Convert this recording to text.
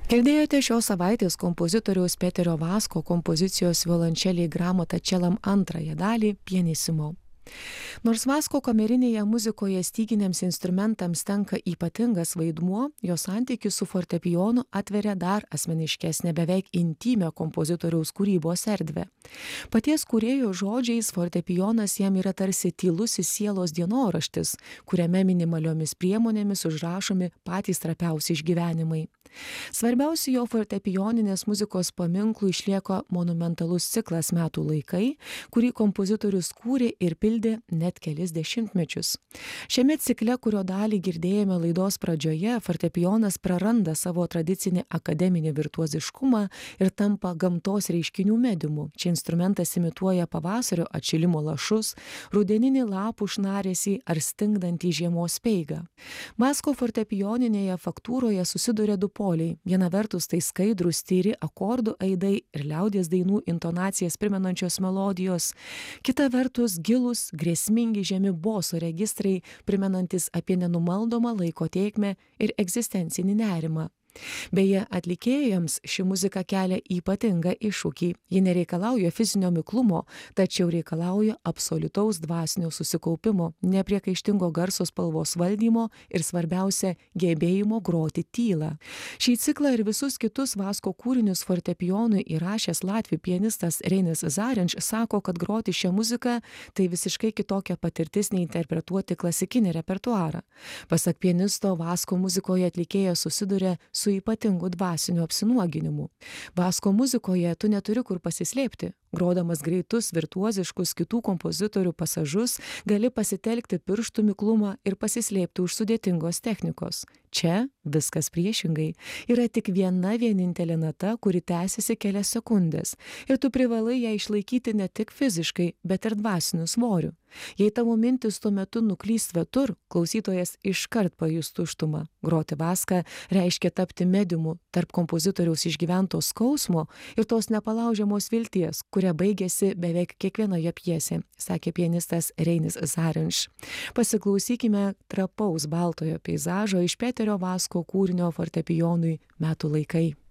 Girdėjote šios savaitės kompozitoriaus Peterio Vasko kompozicijos violončeliai Gramota Čelam antrąją dalį Pianissimo. Nors Vasko kamerinėje muzikoje styginiams instrumentams tenka ypatingas vaidmuo, jo santykis su fortepijonu atveria dar asmeniškesnę, beveik intymią kompozitoriaus kūrybos erdvę. Paties kūrėjo žodžiais fortepijonas jam yra tarsi tylusis sielos dienoraštis, kuriame minimaliomis priemonėmis užrašomi patys trapiausi išgyvenimai. Svarbiausi jo fortepijoninės muzikos paminklų išlieka monumentalus ciklas Metų laikai, kurį kompozitorius kūrė ir pildė net kelis dešimtmečius. Šiame cikle, kurio dalį girdėjome laidos pradžioje, fortepijonas praranda savo tradicinį akademinį virtuoziškumą ir tampa gamtos reiškinių mediumu. Čia instrumentas imituoja pavasario atšilimo lašus, rudeninį lapų šnaresį ar stingdantį žiemos speigą. Vasko fortepijoninėje faktūroje susiduria du poliai. Viena vertus tai skaidrūs, tyri akordų aidai ir liaudies dainų intonacijas primenančios melodijos, kita vertus gilūs, grėsmingi žemi boso registrai, primenantis apie nenumaldomą laiko tėkmę ir egzistencinį nerimą. Beje, atlikėjams ši muzika kelia ypatingą iššūkį. Ji nereikalauja fizinio miklumo, tačiau reikalauja absoliutaus dvasinio susikaupimo, nepriekaištingo garso spalvos valdymo ir svarbiausia gebėjimo groti tylą. Šį ciklą ir visus kitus Vasko kūrinius fortepijonui įrašęs latvių pianistas Reinis Zarenč sako, kad groti šią muziką tai visiškai kitokia patirtis nei interpretuoti klasikinį repertuarą. Pasak pianisto, Vasko muzikoje atlikėjas susiduria su ypatingu dvasiniu apsinuoginimu. Vasko muzikoje tu neturi kur pasislėpti. Grodamas greitus, virtuoziškus kitų kompozitorių pasažus, gali pasitelkti pirštų miklumą ir pasislėpti už sudėtingos technikos. Čia viskas priešingai. Yra tik viena vienintelė nata, kuri tęsiasi kelias sekundės. Ir tu privalai ją išlaikyti ne tik fiziškai, bet ir dvasiniu svoriu. Jei tavo mintis tuo metu nuklys svetur, klausytojas iškart pajus tuštumą. Groti Vaską reiškia tapti mediumu tarp kompozitoriaus išgyvento skausmo ir tos nepalaužiamos vilties, kuria baigėsi beveik kiekvienoje pjesė, sakė pianistas Reinis Zarenč. Pasiklausykime trapaus baltojo peizažo iš Peterio Vasko kūrinio fortepijonui Metų laikai.